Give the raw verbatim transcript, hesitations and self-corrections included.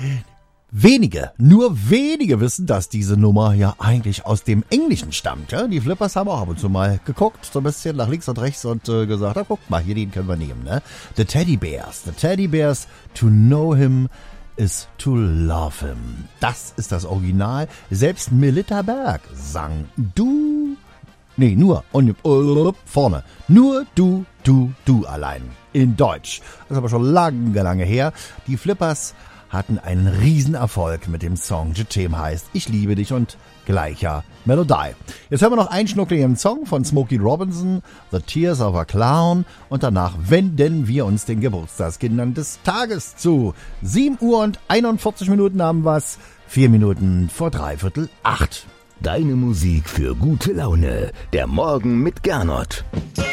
Wenige, nur wenige wissen, dass diese Nummer ja eigentlich aus dem Englischen stammt. Ja? Die Flippers haben auch ab und zu mal geguckt, so ein bisschen nach links und rechts und äh, gesagt, ah, guck mal, hier, den können wir nehmen. Ne? The Teddy Bears, The Teddy Bears, to know him is to love him. Das ist das Original. Selbst Melitta Berg sang du, nee, nur, und uh, vorne, nur du, du, du allein. In Deutsch. Das ist aber schon lange, lange her. Die Flippers hatten einen Riesenerfolg mit dem Song, der Thema heißt Ich liebe dich und gleicher Melodie. Jetzt hören wir noch einen schnuckligen Song von Smokey Robinson, The Tears of a Clown, und danach wenden wir uns den Geburtstagskindern des Tages zu. sieben Uhr und einundvierzig Minuten haben wir's, vier Minuten vor dreiviertel acht. Deine Musik für gute Laune, der Morgen mit Gernot.